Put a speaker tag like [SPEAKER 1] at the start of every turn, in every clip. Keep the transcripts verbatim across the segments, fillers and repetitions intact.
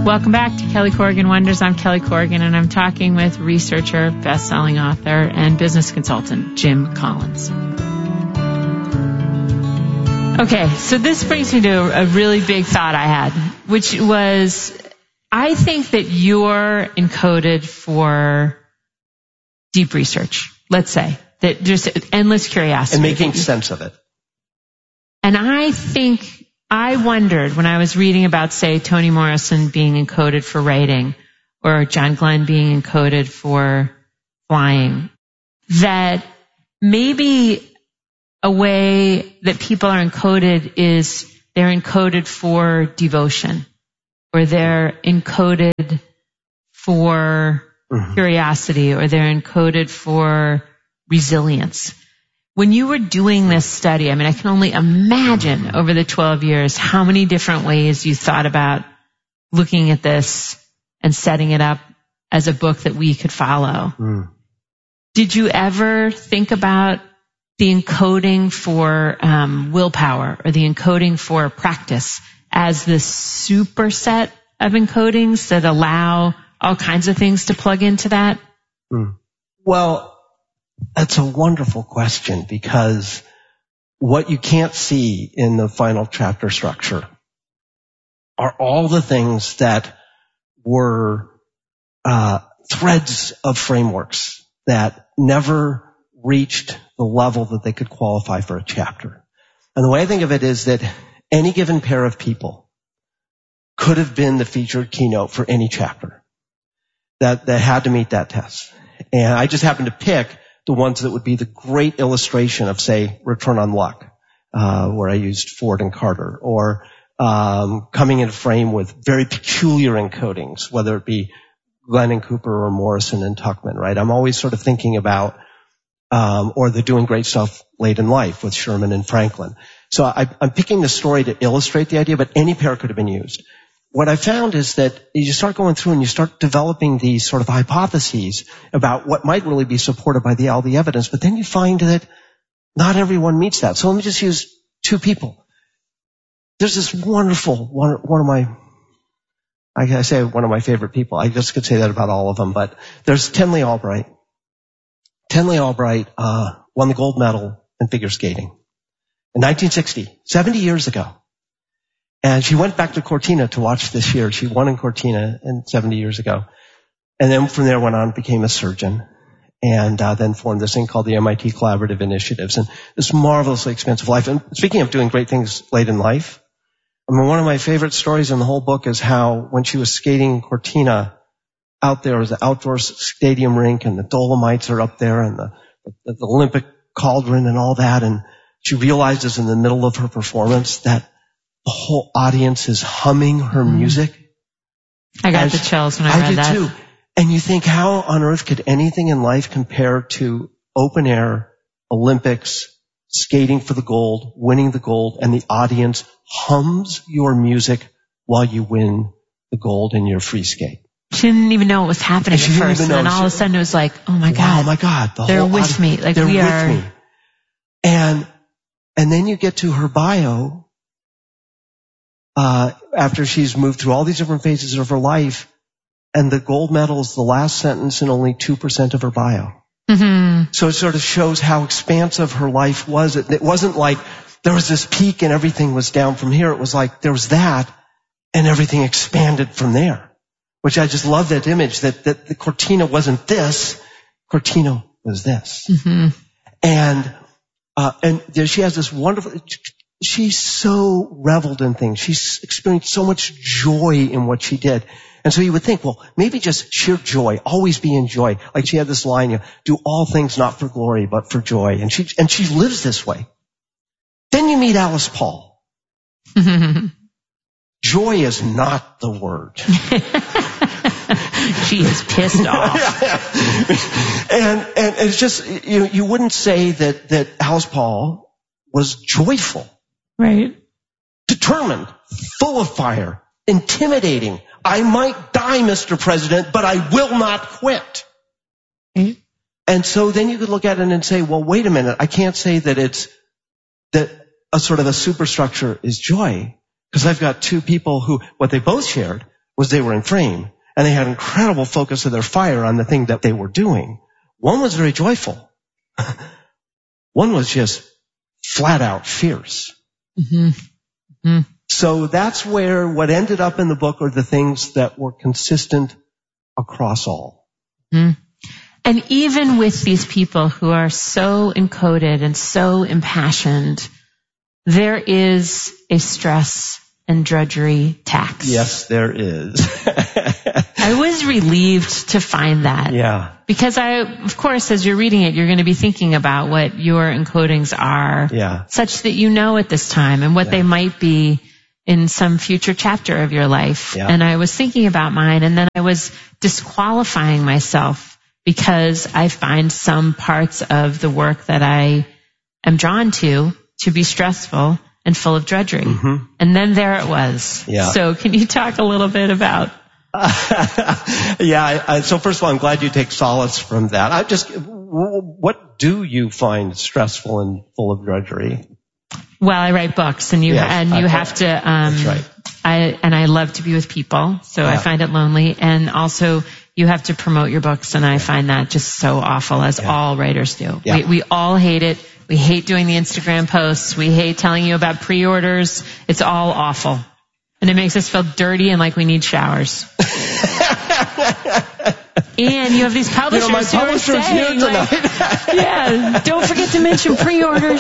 [SPEAKER 1] Welcome back to Kelly Corrigan Wonders. I'm Kelly Corrigan, and I'm talking with researcher, best-selling author, and business consultant Jim Collins. Okay, so this brings me to a really big thought I had, which was, I think that you're encoded for deep research, let's say, that just endless curiosity.
[SPEAKER 2] And making sense of it.
[SPEAKER 1] And I think... I wondered when I was reading about, say, Toni Morrison being encoded for writing or John Glenn being encoded for flying, that maybe a way that people are encoded is they're encoded for devotion, or they're encoded for mm-hmm. curiosity, or they're encoded for resilience. When you were doing this study, I mean, I can only imagine over the twelve years how many different ways you thought about looking at this and setting it up as a book that we could follow. Mm. Did you ever think about the encoding for um, willpower or the encoding for practice as the superset of encodings that allow all kinds of things to plug into that?
[SPEAKER 2] Mm. Well, that's a wonderful question, because what you can't see in the final chapter structure are all the things that were uh, threads of frameworks that never reached the level that they could qualify for a chapter. And the way I think of it is that any given pair of people could have been the featured keynote for any chapter that, that had to meet that test. And I just happened to pick the ones that would be the great illustration of, say, Return on Luck, uh, where I used Ford and Carter, or um, coming into frame with very peculiar encodings, whether it be Glenn and Cooper or Morrison and Tuckman, right? I'm always sort of thinking about, um, or they're doing great stuff late in life with Sherman and Franklin. So I, I'm picking the story to illustrate the idea, but any pair could have been used. What I found is that you start going through and you start developing these sort of hypotheses about what might really be supported by the, all the evidence, but then you find that not everyone meets that. So let me just use two people. There's this wonderful, one, one of my, I say one of my favorite people. I just could say that about all of them, but there's Tenley Albright. Tenley Albright uh, won the gold medal in figure skating in nineteen sixty, seventy years ago. And she went back to Cortina to watch this year. She won in Cortina in seventy years ago. And then from there went on, became a surgeon, and uh, then formed this thing called the M I T Collaborative Initiatives, and this marvelously expansive life. And speaking of doing great things late in life, I mean, one of my favorite stories in the whole book is how when she was skating Cortina, out there was the outdoor stadium rink, and the Dolomites are up there, and the, the, the Olympic cauldron and all that, and she realizes in the middle of her performance that the whole audience is humming her music.
[SPEAKER 1] I got the chills when I, I read that. I did too.
[SPEAKER 2] And you think, how on earth could anything in life compare to open air, Olympics, skating for the gold, winning the gold, and the audience hums your music while you win the gold in your free skate?
[SPEAKER 1] She didn't even know what was happening at first. And then all of a sudden it was like, oh my God.
[SPEAKER 2] Oh my God. The
[SPEAKER 1] they're
[SPEAKER 2] whole
[SPEAKER 1] with
[SPEAKER 2] audience,
[SPEAKER 1] me. Like
[SPEAKER 2] they're
[SPEAKER 1] we
[SPEAKER 2] with
[SPEAKER 1] are.
[SPEAKER 2] Me. And, and then you get to her bio, Uh, after she's moved through all these different phases of her life, and the gold medal is the last sentence in only two percent of her bio. Mm-hmm. So it sort of shows how expansive her life was. It, it wasn't like there was this peak and everything was down from here. It was like there was that and everything expanded from there, which I just love that image that, that the Cortina wasn't this, Cortina was this. Mm-hmm. And, uh, and there she has this wonderful, she so reveled in things. She's experienced so much joy in what she did. And so you would think, well, maybe just sheer joy, always be in joy. Like she had this line, you know, do all things not for glory, but for joy. And she, and she lives this way. Then you meet Alice Paul. Joy is not the word.
[SPEAKER 1] She is pissed off.
[SPEAKER 2] and, and it's just, you, you wouldn't say that, that Alice Paul was joyful.
[SPEAKER 1] Right.
[SPEAKER 2] Determined, full of fire, intimidating. I might die, Mister President, but I will not quit. Mm-hmm. And so then you could look at it and say, well, wait a minute. I can't say that it's, that a sort of a superstructure is joy, because I've got two people who, what they both shared was they were in frame, and they had incredible focus of their fire on the thing that they were doing. One was very joyful. One was just flat out fierce.
[SPEAKER 1] Mm-hmm. Mm-hmm.
[SPEAKER 2] So that's where what ended up in the book are the things that were consistent across all.
[SPEAKER 1] Mm-hmm. And even with these people who are so encoded and so impassioned, there is a stress and drudgery tax.
[SPEAKER 2] Yes, there is.
[SPEAKER 1] I was relieved to find that.
[SPEAKER 2] Yeah.
[SPEAKER 1] Because I, of course, as you're reading it, you're going to be thinking about what your encodings are.
[SPEAKER 2] Yeah.
[SPEAKER 1] Such that you know at this time and what
[SPEAKER 2] Yeah.
[SPEAKER 1] they might be in some future chapter of your life.
[SPEAKER 2] Yeah.
[SPEAKER 1] And I was thinking about mine, and then I was disqualifying myself because I find some parts of the work that I am drawn to to be stressful and full of drudgery.
[SPEAKER 2] Mm-hmm.
[SPEAKER 1] And then there it was.
[SPEAKER 2] Yeah.
[SPEAKER 1] So can you talk a little bit about...
[SPEAKER 2] yeah, I, I, so first of all, I'm glad you take solace from that. I just, what do you find stressful and full of drudgery?
[SPEAKER 1] Well, I write books, and you
[SPEAKER 2] Yes,
[SPEAKER 1] and you
[SPEAKER 2] I-
[SPEAKER 1] have to. Um,
[SPEAKER 2] That's right.
[SPEAKER 1] I and I love to be with people, so I
[SPEAKER 2] Yeah.
[SPEAKER 1] find it lonely. And also, you have to promote your books, and I find that just so awful, as
[SPEAKER 2] Yeah.
[SPEAKER 1] all writers do.
[SPEAKER 2] Yeah.
[SPEAKER 1] We we all hate it. We hate doing the Instagram posts. We hate telling you about pre-orders. It's all awful, and it makes us feel dirty and like we need showers. And you have these publishers
[SPEAKER 2] You know, my
[SPEAKER 1] who are
[SPEAKER 2] publisher's
[SPEAKER 1] saying,
[SPEAKER 2] here
[SPEAKER 1] like,
[SPEAKER 2] tonight.
[SPEAKER 1] yeah, don't forget to mention pre-orders.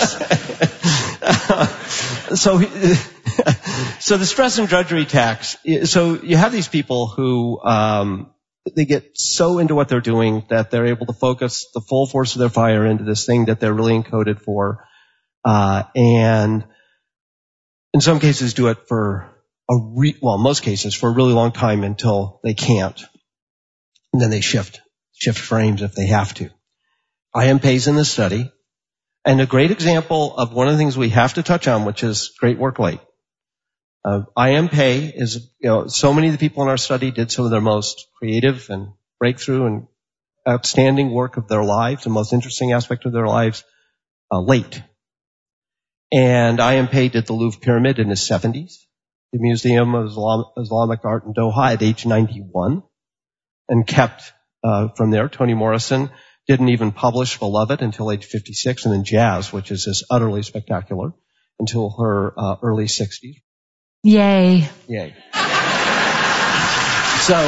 [SPEAKER 2] So, so the stress and drudgery tax. So you have these people who um, they get so into what they're doing that they're able to focus the full force of their fire into this thing that they're really encoded for, uh, and in some cases do it for a re- well, in most cases for a really long time until they can't, and then they shift shift frames if they have to. I M Pei's in this study. And a great example of one of the things we have to touch on, which is great work late. Uh, I M Pei is, you know, so many of the people in our study did some of their most creative and breakthrough and outstanding work of their lives, the most interesting aspect of their lives, uh, late. And I M Pei did the Louvre Pyramid in his seventies, the Museum of Islam, Islamic Art in Doha at age ninety-one, and kept uh, from there. Toni Morrison didn't even publish Beloved until age fifty-six, and then Jazz, which is just utterly spectacular, until her uh, early sixties.
[SPEAKER 1] Yay.
[SPEAKER 2] Yay. So,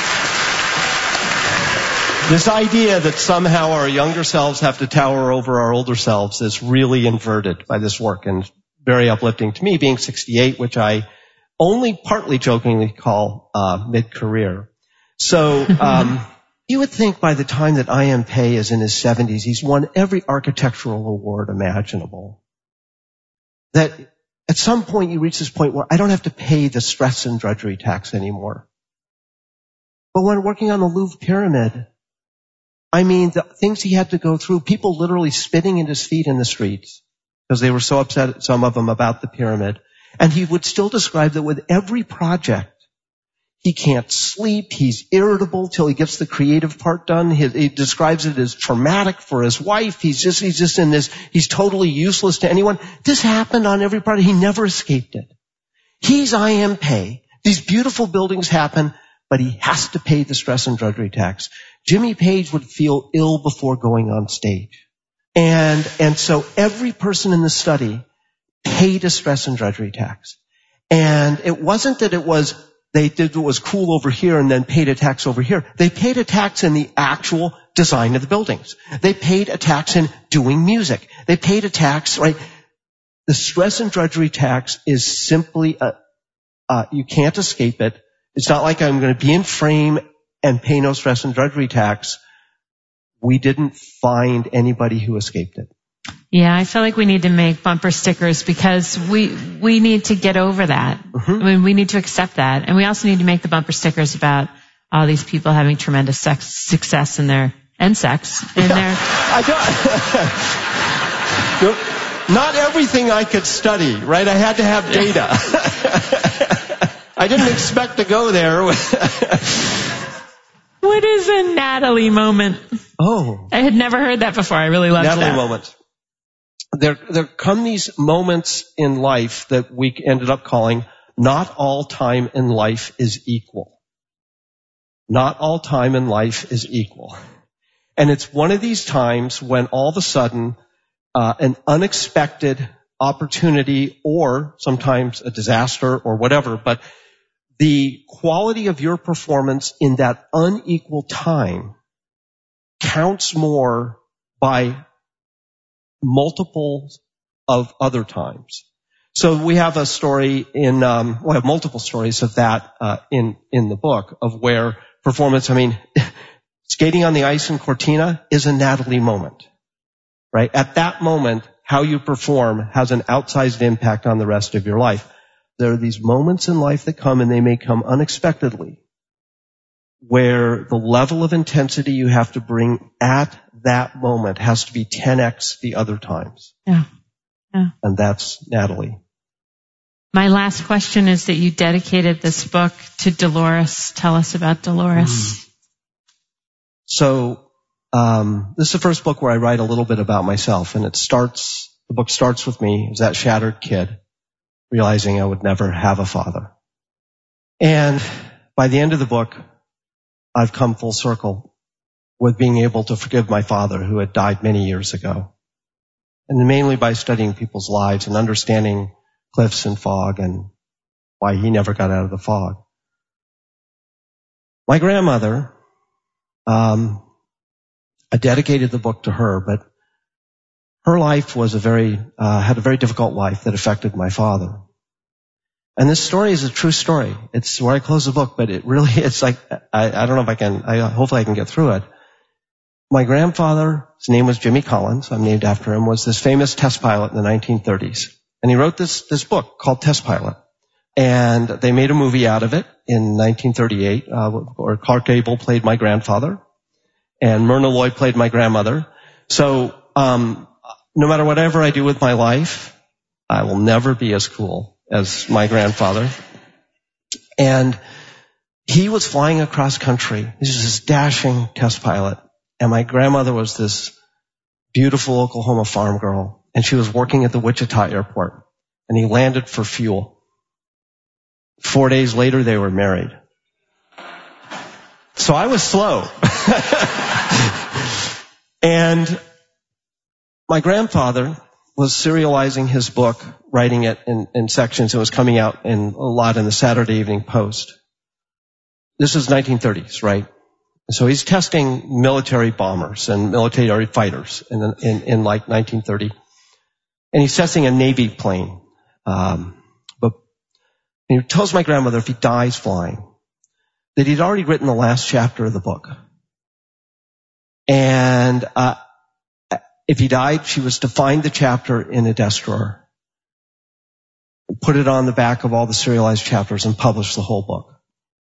[SPEAKER 2] this idea that somehow our younger selves have to tower over our older selves is really inverted by this work, and very uplifting to me, being sixty-eight, which I only partly jokingly call uh, mid-career. So, um, you would think by the time that I M Pei is in his seventies, he's won every architectural award imaginable. That at some point you reach this point where I don't have to pay the stress and drudgery tax anymore. But when working on the Louvre Pyramid, I mean, the things he had to go through, people literally spitting at his feet in the streets because they were so upset, some of them, about the pyramid. And he would still describe that with every project, he can't sleep. He's irritable till he gets the creative part done. He, he describes it as traumatic for his wife. He's just, he's just in this, he's totally useless to anyone. This happened on every project. He never escaped it. He's I M Pei. These beautiful buildings happen, but he has to pay the stress and drudgery tax. Jimmy Page would feel ill before going on stage. And, and so every person in the study paid a stress and drudgery tax. And it wasn't that it was, they did what was cool over here and then paid a tax over here. They paid a tax in the actual design of the buildings. They paid a tax in doing music. They paid a tax, right? The stress and drudgery tax is simply a, uh, you can't escape it. It's not like I'm going to be in frame and pay no stress and drudgery tax. We didn't find anybody who escaped it.
[SPEAKER 1] Yeah, I feel like we need to make bumper stickers because we we need to get over that. Mm-hmm. I mean, we need to accept that. And we also need to make the bumper stickers about all these people having tremendous sex, success in their, and sex in
[SPEAKER 2] yeah,
[SPEAKER 1] their...
[SPEAKER 2] I don't... Not everything I could study, right? I had to have data. I didn't expect to go there.
[SPEAKER 1] What is a Natalie moment?
[SPEAKER 2] Oh.
[SPEAKER 1] I had never heard that before. I really loved
[SPEAKER 2] Natalie
[SPEAKER 1] that.
[SPEAKER 2] Natalie moment. There, there come these moments in life that we ended up calling not all time in life is equal. Not all time in life is equal. And it's one of these times when all of a sudden uh, an unexpected opportunity or sometimes a disaster or whatever, but the quality of your performance in that unequal time counts more by multiples of other times. So we have a story in, um, we have multiple stories of that uh, in in the book of where performance. I mean, skating on the ice in Cortina is a Natalie moment, right? At that moment, how you perform has an outsized impact on the rest of your life. There are these moments in life that come, and they may come unexpectedly, where the level of intensity you have to bring at that moment has to be ten x the other times.
[SPEAKER 1] Yeah. Yeah.
[SPEAKER 2] And that's Natalie.
[SPEAKER 1] My last question is that you dedicated this book to Dolores. Tell us about Dolores. Mm.
[SPEAKER 2] So, um, this is the first book where I write a little bit about myself, and it starts, the book starts with me as that shattered kid, realizing I would never have a father. And by the end of the book, I've come full circle with being able to forgive my father who had died many years ago. And mainly by studying people's lives and understanding cliffs and fog and why he never got out of the fog. My grandmother, um, I dedicated the book to her, but her life was a very, uh, had a very difficult life that affected my father. And this story is a true story. It's where I close the book, but it really, it's like, I, I don't know if I can, I, hopefully I can get through it. My grandfather, his name was Jimmy Collins, I'm named after him, was this famous test pilot in the nineteen thirties. And he wrote this, this book called Test Pilot. And they made a movie out of it in nineteen thirty-eight, uh, where Clark Gable played my grandfather, and Myrna Loy played my grandmother. So, um, no matter whatever I do with my life, I will never be as cool as my grandfather. And he was flying across country. He was this dashing test pilot. And my grandmother was this beautiful Oklahoma farm girl. And she was working at the Wichita airport. And he landed for fuel. Four days later, they were married. So I was slow. And my grandfather was serializing his book, writing it in, in sections. It was coming out in a lot in the Saturday Evening Post. This was nineteen thirties, right? So he's testing military bombers and military fighters in, in, in like nineteen thirty. And he's testing a Navy plane. Um, but he tells my grandmother if he dies flying, that he'd already written the last chapter of the book. And uh, if he died, she was to find the chapter in a desk drawer, put it on the back of all the serialized chapters, and publish the whole book.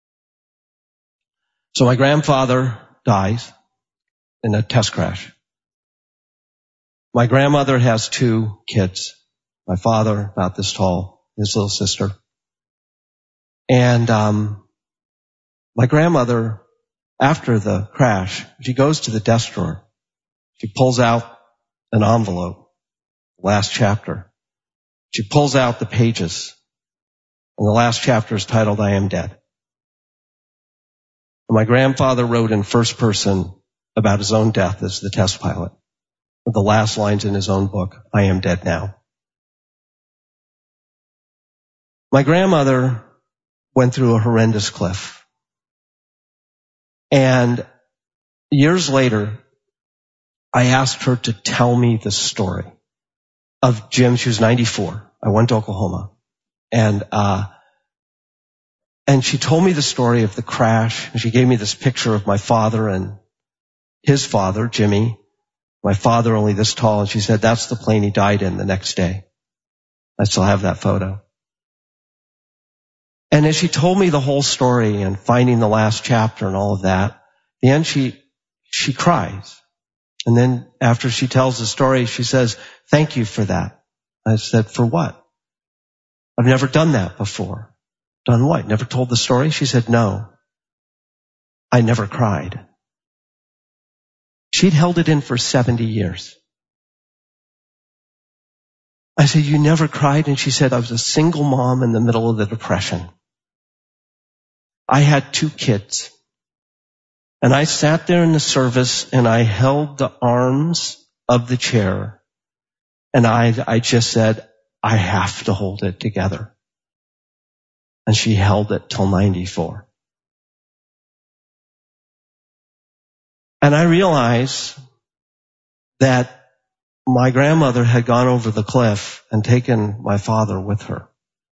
[SPEAKER 2] So my grandfather dies in a test crash. My grandmother has two kids. My father, about this tall, his little sister. And um my grandmother, after the crash, she goes to the desk drawer. She pulls out an envelope, last chapter. She pulls out the pages. And the last chapter is titled, I Am Dead. My grandfather wrote in first person about his own death as the test pilot. With the last lines in his own book, I am dead now. My grandmother went through a horrendous cliff. And years later, I asked her to tell me the story of Jim. She was ninety-four. I went to Oklahoma. And, uh, And she told me the story of the crash. And she gave me this picture of my father and his father, Jimmy. My father only this tall. And she said, that's the plane he died in the next day. I still have that photo. And as she told me the whole story and finding the last chapter and all of that, at the end she, she cries. And then after she tells the story, she says, thank you for that. I said, for what? I've never done that before. Done what? Never told the story? She said, no. I never cried. She'd held it in for seventy years. I said, you never cried? And she said, I was a single mom in the middle of the Depression. I had two kids. And I sat there in the service and I held the arms of the chair. And I, I just said, I have to hold it together. And she held it till ninety-four. And I realized that my grandmother had gone over the cliff and taken my father with her.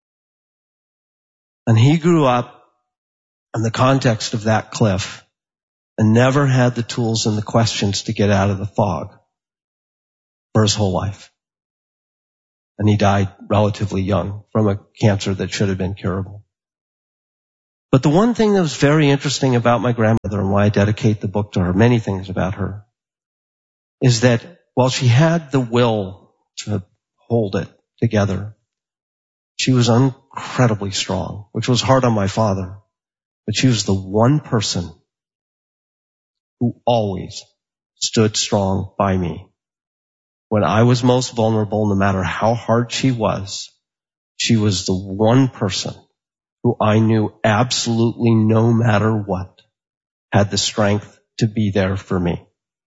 [SPEAKER 2] And he grew up in the context of that cliff and never had the tools and the questions to get out of the fog for his whole life. And he died relatively young from a cancer that should have been curable. But the one thing that was very interesting about my grandmother, and why I dedicate the book to her, many things about her, is that while she had the will to hold it together, she was incredibly strong, which was hard on my father. But she was the one person who always stood strong by me. When I was most vulnerable, no matter how hard she was, she was the one person who I knew absolutely no matter what had the strength to be there for me.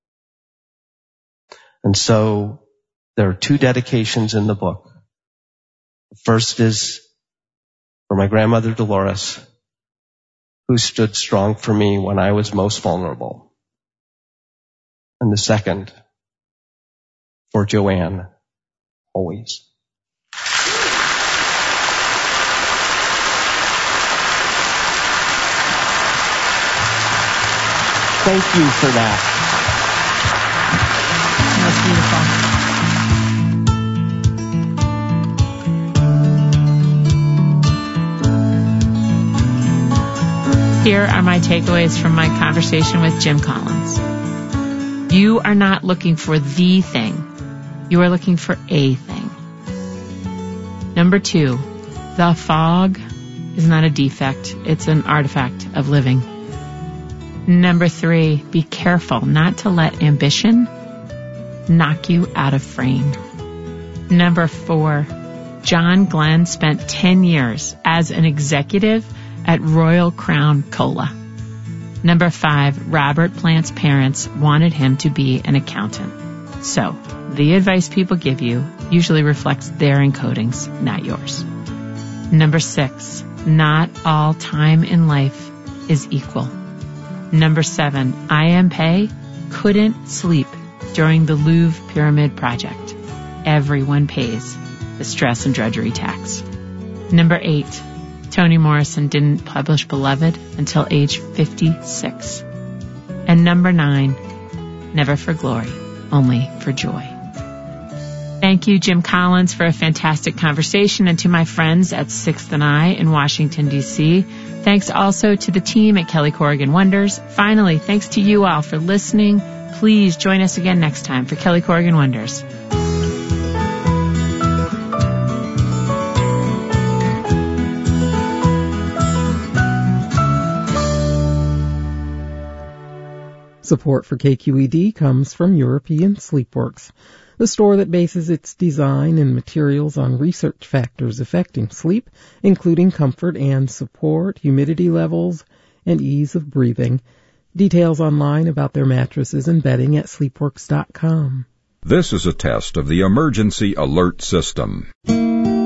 [SPEAKER 2] And so there are two dedications in the book. The first is for my grandmother Dolores, who stood strong for me when I was most vulnerable. And the second for Joanne, always. Thank you for that.
[SPEAKER 1] That's beautiful. Here are my takeaways from my conversation with Jim Collins. You are not looking for the thing. You are looking for a thing. Number two, the fog is not a defect. It's an artifact of living. Number three, be careful not to let ambition knock you out of frame. Number four, John Glenn spent ten years as an executive at Royal Crown Cola. Number five, Robert Plant's parents wanted him to be an accountant. So, the advice people give you usually reflects their encodings, not yours. Number six, not all time in life is equal. Number seven, I M Pei couldn't sleep during the Louvre Pyramid project. Everyone pays the stress and drudgery tax. Number eight, Toni Morrison didn't publish Beloved until age fifty-six. And number nine, never for glory, only for joy. Thank you, Jim Collins, for a fantastic conversation, and to my friends at Sixth and I in Washington, D C Thanks also to the team at Kelly Corrigan Wonders. Finally, thanks to you all for listening. Please join us again next time for Kelly Corrigan Wonders.
[SPEAKER 3] Support for K Q E D comes from European Sleepworks, the store that bases its design and materials on research factors affecting sleep, including comfort and support, humidity levels, and ease of breathing. Details online about their mattresses and bedding at sleepworks dot com.
[SPEAKER 4] This is a test of the emergency alert system.